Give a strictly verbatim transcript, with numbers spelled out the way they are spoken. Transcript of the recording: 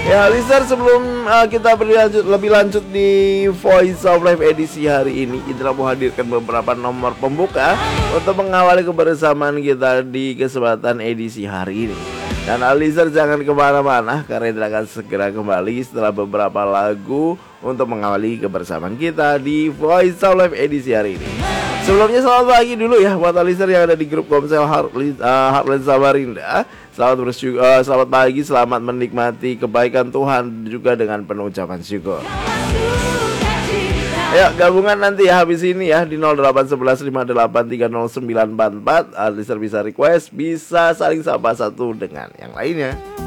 Ya, listener, sebelum uh, kita berlanjut lebih lanjut di Voice of Life edisi hari ini, Indra mau hadirkan beberapa nomor pembuka untuk mengawali kebersamaan kita di kesempatan edisi hari ini. Dan uh, listener jangan kemana-mana, karena Indra akan segera kembali setelah beberapa lagu untuk mengawali kebersamaan kita di Voice of Life edisi hari ini. Sebelumnya selamat pagi dulu ya buat listener yang ada di grup Komsel Heartland, uh, Heartland Samarinda. Selamat bersyukur, uh, selamat pagi, selamat menikmati kebaikan Tuhan juga dengan penuh ucapan syukur. Ya, gabungan nanti ya habis ini ya di nol delapan satu satu lima delapan tiga nol sembilan empat empat. uh, Listener bisa request, bisa saling sapa satu dengan yang lainnya.